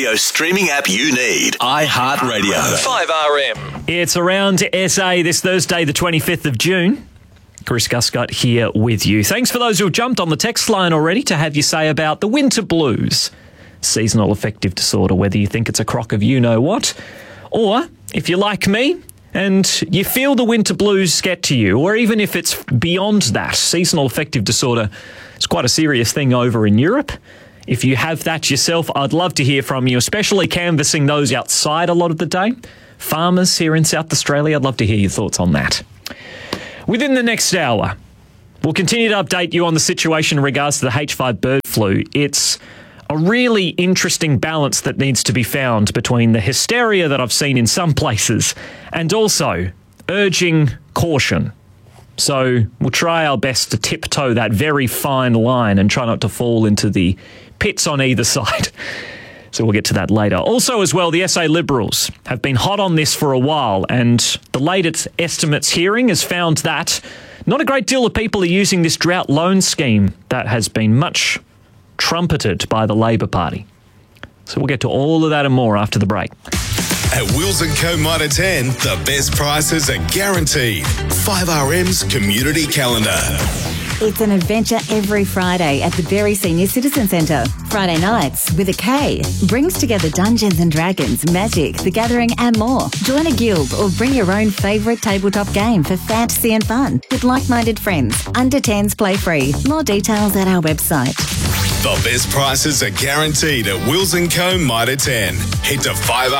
audio streaming app you need. iHeartRadio. 5RM. It's Around SA this Thursday, the 25th of June. Chris Guscott here with you. Thanks for those who have jumped on the text line already to have you say about the winter blues. Seasonal affective disorder, whether you think it's a crock of you-know-what, or if you're like me and you feel the winter blues get to you, or even if it's beyond that. Seasonal affective disorder is quite a serious thing over in Europe. If you have that yourself, I'd love to hear from you, especially canvassing those outside a lot of the day. Farmers here in South Australia, I'd love to hear your thoughts on that. Within the next hour, we'll continue to update you on the situation in regards to the H5 bird flu. It's a really interesting balance that needs to be found between the hysteria that I've seen in some places and also urging caution. So we'll try our best to tiptoe that very fine line and try not to fall into the pits on either side. So we'll get to that later. Also as well, the SA Liberals have been hot on this for a while, and the latest estimates hearing has found that not a great deal of people are using this drought loan scheme that has been much trumpeted by the Labor Party. So we'll get to all of that and more after the break. At Wills & Co Mitre 10, the best prices are guaranteed. 5RM's Community Calendar. It's an adventure every Friday at the Berry Senior Citizen Centre. Friday nights with a K brings together Dungeons and Dragons, Magic, The Gathering and more. Join a guild or bring your own favourite tabletop game for fantasy and fun with like-minded friends. Under 10s play free. More details at our website. The best prices are guaranteed at Wills & Co Mitre 10. Head to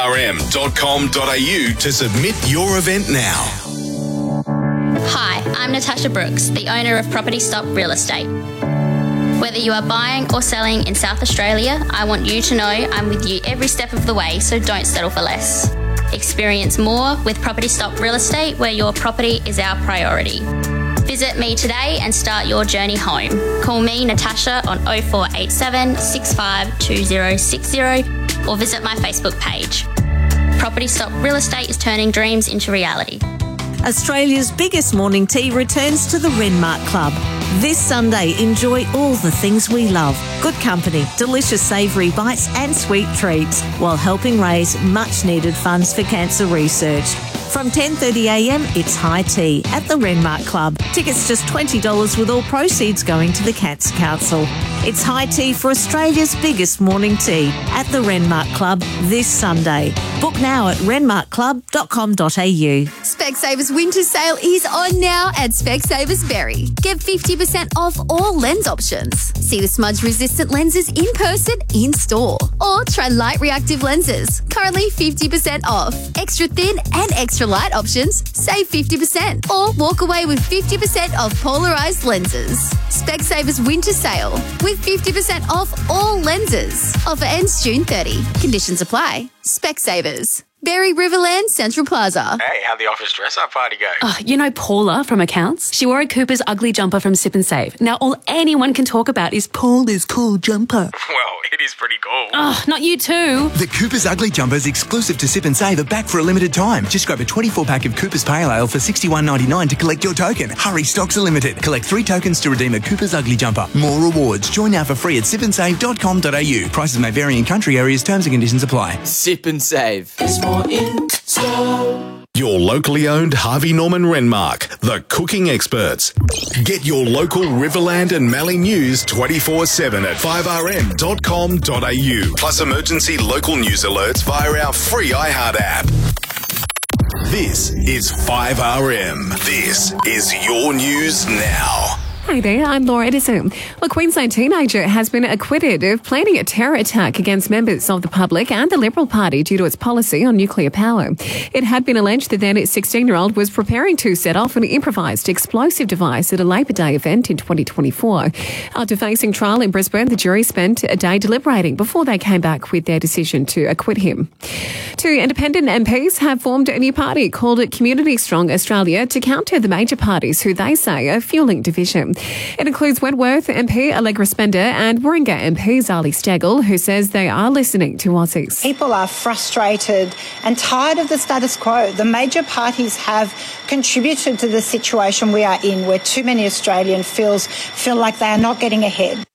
5rm.com.au to submit your event now. Hi, I'm Natasha Brooks, the owner of Property Stop Real Estate. Whether you are buying or selling in South Australia, I want you to know I'm with you every step of the way, so don't settle for less. Experience more with Property Stop Real Estate, where your property is our priority. Visit me today and start your journey home. Call me, Natasha, on 0487 652060 or visit my Facebook page. Property Stop Real Estate is turning dreams into reality. Australia's biggest morning tea returns to the Renmark Club. This Sunday, enjoy all the things we love. Good company, delicious savoury bites and sweet treats, while helping raise much-needed funds for cancer research. From 10:30am, it's high tea at the Renmark Club. Tickets just $20 with all proceeds going to the Cancer Council. It's high tea for Australia's biggest morning tea at the Renmark Club this Sunday. Book now at renmarkclub.com.au. Specsavers winter sale is on now at Specsavers Berry. Get 50% off all lens options. See the smudge-resistant lenses in person, in store. Or try light reactive lenses. Currently 50% off. Extra thin and extra light options, save 50%. Or walk away with 50% off polarized lenses. Specsavers winter sale with 50% off all lenses. Offer ends June 30. Conditions apply. Specsavers. Berry Riverland Central Plaza. Hey, how'd the office dress-up party go? Oh, you know Paula from accounts? She wore a Cooper's ugly jumper from Sip and Save. Now all anyone can talk about is Paula's cool jumper. Well, it is pretty cool. Oh, not you too. The Cooper's ugly jumpers exclusive to Sip and Save are back for a limited time. Just grab a 24-pack of Cooper's Pale Ale for $61.99 to collect your token. Hurry, stocks are limited. Collect 3 tokens to redeem a Cooper's ugly jumper. More rewards. Join now for free at sipandsave.com.au. Prices may vary in country areas. Terms and conditions apply. Sip and Save. It's more in store. Your locally owned Harvey Norman Renmark, the cooking experts. Get your local Riverland and Mallee news 24/7 at 5rm.com.au. Plus emergency local news alerts via our free iHeart app. This is 5RM. This is your news now. Hi there, I'm Laura Edison. A Queensland teenager has been acquitted of planning a terror attack against members of the public and the Liberal Party due to its policy on nuclear power. It had been alleged that then 16-year-old was preparing to set off an improvised explosive device at a Labor Day event in 2024. After facing trial in Brisbane, the jury spent a day deliberating before they came back with their decision to acquit him. 2 independent MPs have formed a new party called Community Strong Australia to counter the major parties who they say are fuelling division. It includes Wentworth MP Allegra Spender and Warringah MP Zali Steggall, who says they are listening to Aussies. People are frustrated and tired of the status quo. The major parties have contributed to the situation we are in, where too many Australians feel like they are not getting ahead.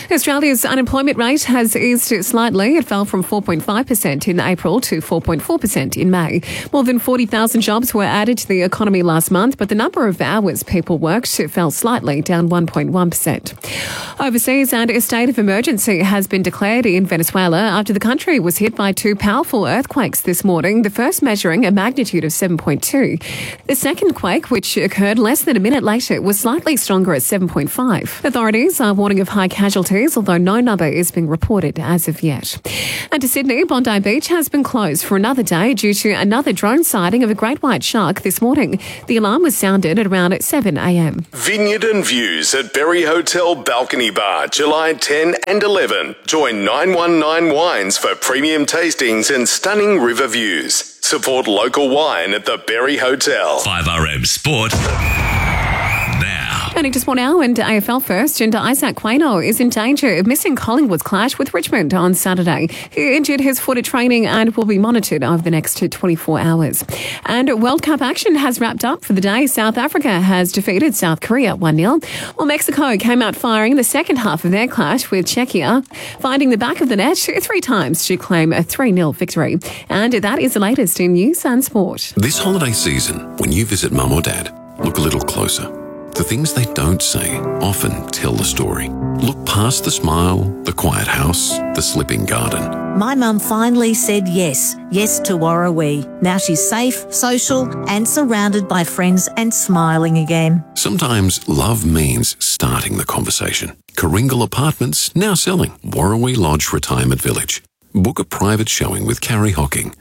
Australia's unemployment rate has eased slightly. It fell from 4.5% in April to 4.4% in May. More than 40,000 jobs were added to the economy last month, but the number of hours people worked fell slightly, down 1.1%. Overseas, and a state of emergency has been declared in Venezuela after the country was hit by two powerful earthquakes this morning, the first measuring a magnitude of 7.2. The second quake, which occurred less than a minute later, was slightly stronger at 7.5. Authorities are warning of high casualties, although no number is being reported as of yet. And to Sydney, Bondi Beach has been closed for another day due to another drone sighting of a great white shark this morning. The alarm was sounded at around 7 a.m. Vineyard and Views at Berry Hotel Balcony Bar, July 10 and 11. Join 919 Wines for premium tastings and stunning river views. Support local wine at the Berry Hotel. 5RM Sport. Turning to sport now, and AFL first, and Isaac Quaino is in danger of missing Collingwood's clash with Richmond on Saturday. He injured his foot at training and will be monitored over the next 24 hours. And World Cup action has wrapped up for the day. South Africa has defeated South Korea 1-0, while Mexico came out firing in the second half of their clash with Czechia, finding the back of the net 3 times to claim a 3-0 victory. And that is the latest in news and sport. This holiday season, when you visit mum or dad, look a little closer. The things they don't say often tell the story. Look past the smile, the quiet house, the slipping garden. My mum finally said yes to Warrawee. Now she's safe, social and surrounded by friends and smiling again. Sometimes love means starting the conversation. Karingal Apartments now selling Warrawee Lodge Retirement Village. Book a private showing with Carrie Hocking,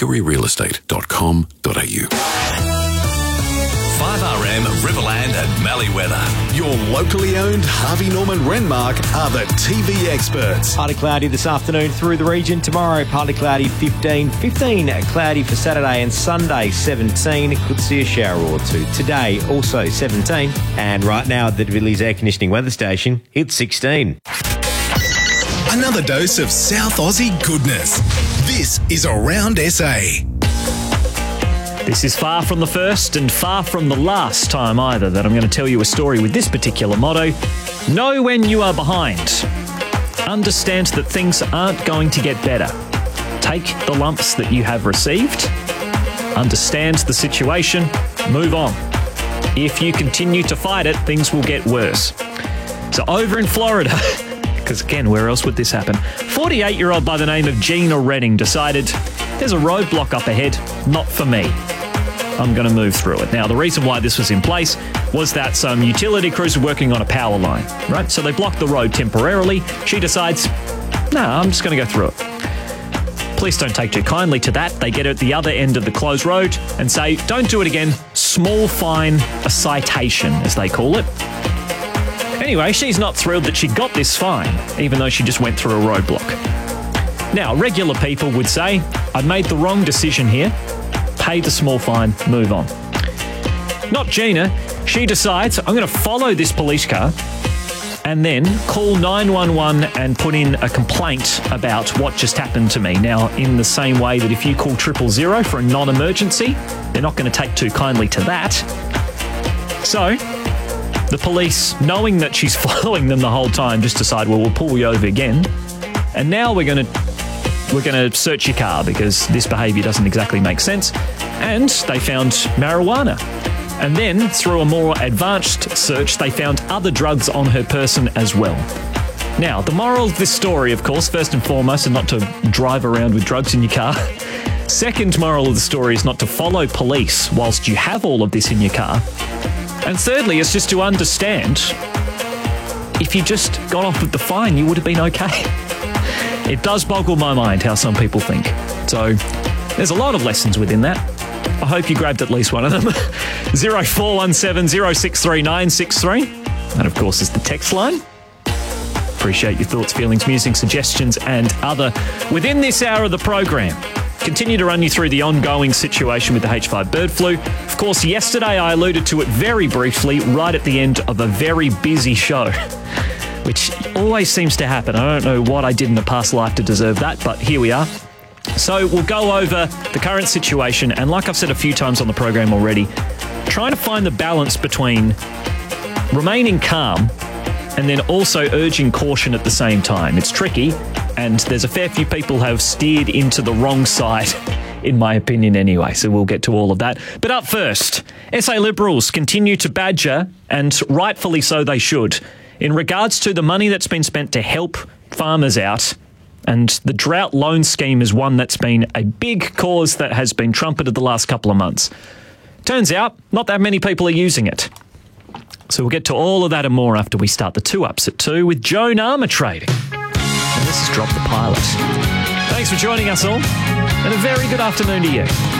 weekeryrealestate.com.au. 5RM Riverland and Mallee weather. Your locally owned Harvey Norman Renmark are the TV experts. Partly cloudy this afternoon through the region. Tomorrow, partly cloudy 15 cloudy for Saturday and Sunday 17. Could see a shower or two. Today, also 17. And right now at the Villiers Air Conditioning Weather Station, it's 16. Another dose of South Aussie goodness. This is Around SA. This is far from the first and far from the last time either that I'm going to tell you a story with this particular motto. Know when you are behind. Understand that things aren't going to get better. Take the lumps that you have received. Understand the situation. Move on. If you continue to fight it, things will get worse. So over in Florida, because again, where else would this happen? 48-year-old by the name of Gina Redding decided there's a roadblock up ahead, not for me. I'm going to move through it. Now, the reason why this was in place was that some utility crews were working on a power line, right? So they blocked the road temporarily. She decides, no, I'm just going to go through it. Police don't take too kindly to that. They get her at the other end of the closed road and say, don't do it again. Small fine, a citation, as they call it. Anyway, she's not thrilled that she got this fine, even though she just went through a roadblock. Now, regular people would say, I made the wrong decision here. Pay the small fine, move on. Not Gina. She decides, I'm going to follow this police car and then call 911 and put in a complaint about what just happened to me. Now, in the same way that if you call 000 for a non-emergency, they're not going to take too kindly to that. So, the police, knowing that she's following them the whole time, just decide, well, we'll pull you over again. And now we're going to search your car because this behaviour doesn't exactly make sense. And they found marijuana. And then, through a more advanced search, they found other drugs on her person as well. Now, the moral of this story, of course, first and foremost, is not to drive around with drugs in your car. Second moral of the story is not to follow police whilst you have all of this in your car. And thirdly, is just to understand, if you just got off with the fine, you would have been okay. It does boggle my mind how some people think. So there's a lot of lessons within that. I hope you grabbed at least one of them. 0417 063 963. That, of course, is the text line. Appreciate your thoughts, feelings, musings, suggestions and other within this hour of the program. Continue to run you through the ongoing situation with the H5 bird flu. Of course, yesterday I alluded to it very briefly right at the end of a very busy show, which always seems to happen. I don't know what I did in a past life to deserve that, but here we are. So we'll go over the current situation, and like I've said a few times on the program already, trying to find the balance between remaining calm and then also urging caution at the same time. It's tricky, and there's a fair few people have steered into the wrong side, in my opinion anyway, so we'll get to all of that. But up first, SA Liberals continue to badger, and rightfully so they should, in regards to the money that's been spent to help farmers out. And the drought loan scheme is one that's been a big cause that has been trumpeted the last couple of months. Turns out, not that many people are using it. So we'll get to all of that and more after we start the 2-Ups at 2 with Joan Armatrading. And this is Drop the Pilot. Thanks for joining us all, and a very good afternoon to you.